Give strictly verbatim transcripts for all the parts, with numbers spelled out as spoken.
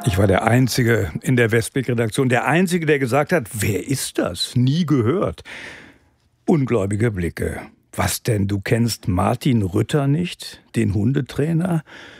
Ich war der Einzige in der Westblick-Redaktion, der Einzige, der gesagt hat, wer ist das? Nie gehört. Ungläubige Blicke. Was denn, du kennst Martin Rütter nicht, den Hundetrainer?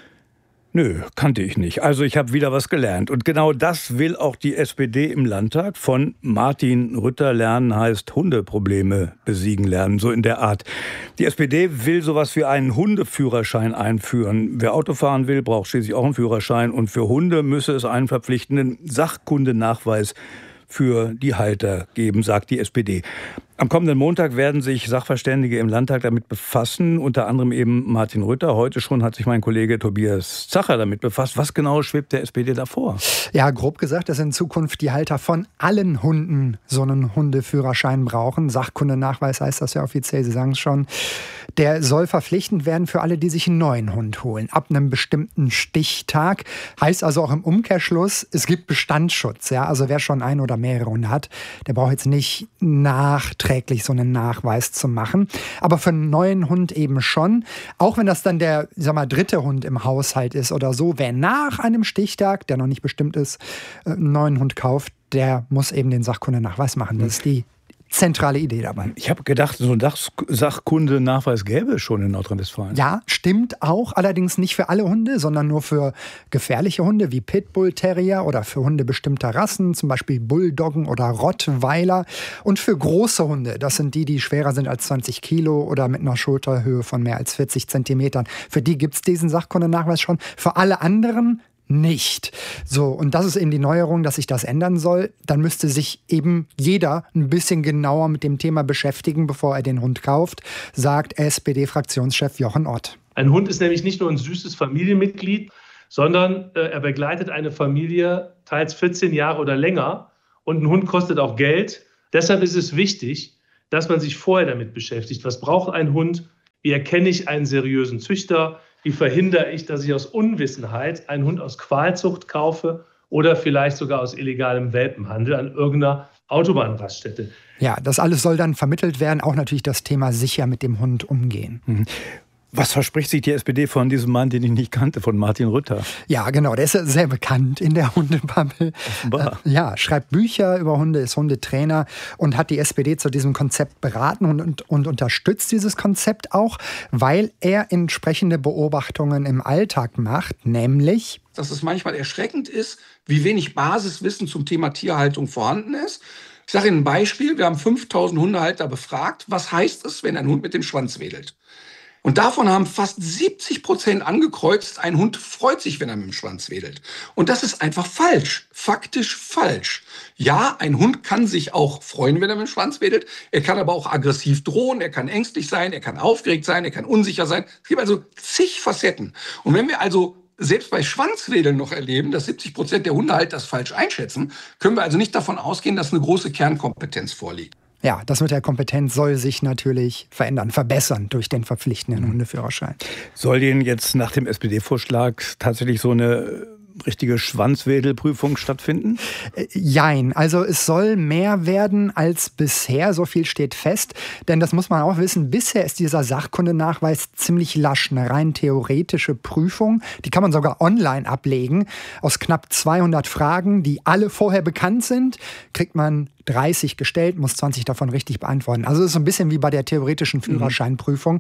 Nö, kannte ich nicht. Also ich habe wieder was gelernt. Und genau das will auch die S P D im Landtag. Von Martin Rütter lernen heißt Hundeprobleme besiegen lernen, so in der Art. Die S P D will sowas wie einen Hundeführerschein einführen. Wer Auto fahren will, braucht schließlich auch einen Führerschein. Und für Hunde müsse es einen verpflichtenden Sachkundenachweis für die Halter geben, sagt die S P D. Am kommenden Montag werden sich Sachverständige im Landtag damit befassen, unter anderem eben Martin Rütter. Heute schon hat sich mein Kollege Tobias Zacher damit befasst. Was genau schwebt der S P D da vor? Ja, grob gesagt, dass in Zukunft die Halter von allen Hunden so einen Hundeführerschein brauchen. Sachkundenachweis heißt das ja offiziell, Sie sagen es schon. Der soll verpflichtend werden für alle, die sich einen neuen Hund holen. Ab einem bestimmten Stichtag. Heißt also auch im Umkehrschluss, es gibt Bestandsschutz. Ja? Also wer schon ein oder mehrere Hunde hat, der braucht jetzt nicht nachträglich so einen Nachweis zu machen. Aber für einen neuen Hund eben schon. Auch wenn das dann der, sag mal, dritte Hund im Haushalt ist oder so. Wer nach einem Stichtag, der noch nicht bestimmt ist, einen neuen Hund kauft, der muss eben den Sachkundenachweis machen. Das ist die zentrale Idee dabei. Ich habe gedacht, so einen Sachkundenachweis gäbe es schon in Nordrhein-Westfalen. Ja, stimmt auch. Allerdings nicht für alle Hunde, sondern nur für gefährliche Hunde wie Pitbull Terrier oder für Hunde bestimmter Rassen, zum Beispiel Bulldoggen oder Rottweiler. Und für große Hunde, das sind die, die schwerer sind als zwanzig Kilo oder mit einer Schulterhöhe von mehr als vierzig Zentimetern. Für die gibt es diesen Sachkundenachweis schon. Für alle anderen nicht. So, und das ist eben die Neuerung, dass sich das ändern soll. Dann müsste sich eben jeder ein bisschen genauer mit dem Thema beschäftigen, bevor er den Hund kauft, sagt S P D-Fraktionschef Jochen Ott. Ein Hund ist nämlich nicht nur ein süßes Familienmitglied, sondern äh, er begleitet eine Familie teils vierzehn Jahre oder länger. Und ein Hund kostet auch Geld. Deshalb ist es wichtig, dass man sich vorher damit beschäftigt. Was braucht ein Hund? Wie erkenne ich einen seriösen Züchter? Wie verhindere ich, dass ich aus Unwissenheit einen Hund aus Qualzucht kaufe oder vielleicht sogar aus illegalem Welpenhandel an irgendeiner Autobahnraststätte? Ja, das alles soll dann vermittelt werden, auch natürlich das Thema sicher mit dem Hund umgehen. Mhm. Was verspricht sich die S P D von diesem Mann, den ich nicht kannte, von Martin Rütter? Ja, genau, der ist sehr bekannt in der Hundebubble. Offenbar. Äh, ja, schreibt Bücher über Hunde, ist Hundetrainer und hat die S P D zu diesem Konzept beraten und, und, und unterstützt dieses Konzept auch, weil er entsprechende Beobachtungen im Alltag macht, nämlich dass es manchmal erschreckend ist, wie wenig Basiswissen zum Thema Tierhaltung vorhanden ist. Ich sage Ihnen ein Beispiel, wir haben fünftausend Hundehalter befragt, was heißt es, wenn ein Hund mit dem Schwanz wedelt? Und davon haben fast siebzig Prozent angekreuzt, ein Hund freut sich, wenn er mit dem Schwanz wedelt. Und das ist einfach falsch, faktisch falsch. Ja, ein Hund kann sich auch freuen, wenn er mit dem Schwanz wedelt. Er kann aber auch aggressiv drohen, er kann ängstlich sein, er kann aufgeregt sein, er kann unsicher sein. Es gibt also zig Facetten. Und wenn wir also selbst bei Schwanzwedeln noch erleben, dass siebzig Prozent der Hundehalter das falsch einschätzen, können wir also nicht davon ausgehen, dass eine große Kernkompetenz vorliegt. Ja, das mit der Kompetenz soll sich natürlich verändern, verbessern durch den verpflichtenden Hundeführerschein. Soll denn jetzt nach dem S P D-Vorschlag tatsächlich so eine richtige Schwanzwedelprüfung stattfinden? Jein, also es soll mehr werden als bisher, so viel steht fest. Denn das muss man auch wissen, bisher ist dieser Sachkundenachweis ziemlich lasch, eine rein theoretische Prüfung. Die kann man sogar online ablegen. Aus knapp zweihundert Fragen, die alle vorher bekannt sind, kriegt man dreißig gestellt, muss zwanzig davon richtig beantworten. Also es ist so ein bisschen wie bei der theoretischen Führerscheinprüfung.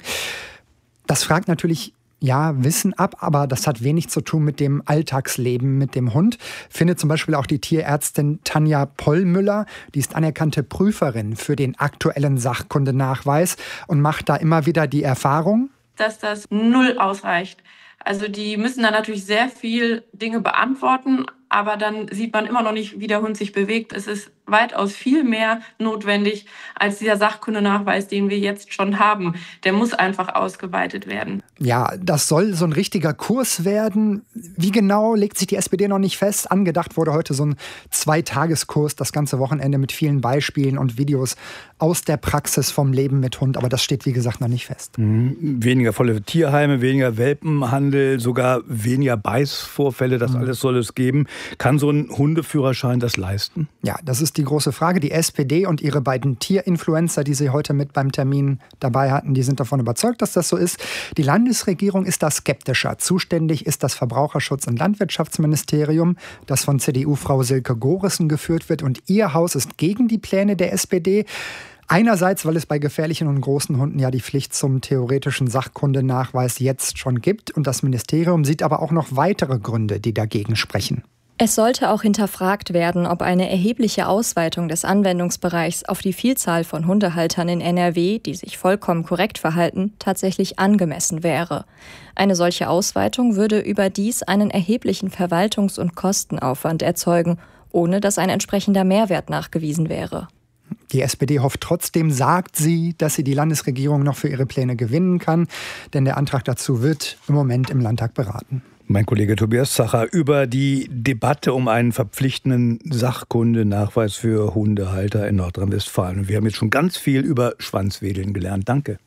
Das fragt natürlich ja, Wissen ab, aber das hat wenig zu tun mit dem Alltagsleben mit dem Hund. Findet zum Beispiel auch die Tierärztin Tanja Pollmüller. Die ist anerkannte Prüferin für den aktuellen Sachkundenachweis und macht da immer wieder die Erfahrung, dass das null ausreicht. Also die müssen dann natürlich sehr viel Dinge beantworten, aber dann sieht man immer noch nicht, wie der Hund sich bewegt. Es ist weitaus viel mehr notwendig als dieser Sachkundenachweis, den wir jetzt schon haben. Der muss einfach ausgeweitet werden. Ja, das soll so ein richtiger Kurs werden. Wie genau, legt sich die S P D noch nicht fest. Angedacht wurde heute so ein Zweitageskurs, das ganze Wochenende mit vielen Beispielen und Videos aus der Praxis vom Leben mit Hund. Aber das steht, wie gesagt, noch nicht fest. Mhm. Weniger volle Tierheime, weniger Welpenhandel, sogar weniger Beißvorfälle, das mhm. alles soll es geben. Kann so ein Hundeführerschein das leisten? Ja, das ist ist die große Frage. Die S P D und ihre beiden Tierinfluencer, die sie heute mit beim Termin dabei hatten, die sind davon überzeugt, dass das so ist. Die Landesregierung ist da skeptischer. Zuständig ist das Verbraucherschutz- und Landwirtschaftsministerium, das von C D U-Frau Silke Gorissen geführt wird. Und ihr Haus ist gegen die Pläne der S P D. Einerseits, weil es bei gefährlichen und großen Hunden ja die Pflicht zum theoretischen Sachkundenachweis jetzt schon gibt. Und das Ministerium sieht aber auch noch weitere Gründe, die dagegen sprechen. Es sollte auch hinterfragt werden, ob eine erhebliche Ausweitung des Anwendungsbereichs auf die Vielzahl von Hundehaltern in N R W, die sich vollkommen korrekt verhalten, tatsächlich angemessen wäre. Eine solche Ausweitung würde überdies einen erheblichen Verwaltungs- und Kostenaufwand erzeugen, ohne dass ein entsprechender Mehrwert nachgewiesen wäre. Die S P D hofft trotzdem, sagt sie, dass sie die Landesregierung noch für ihre Pläne gewinnen kann, denn der Antrag dazu wird im Moment im Landtag beraten. Mein Kollege Tobias Zacher über die Debatte um einen verpflichtenden Sachkundenachweis für Hundehalter in Nordrhein-Westfalen. Und wir haben jetzt schon ganz viel über Schwanzwedeln gelernt. Danke.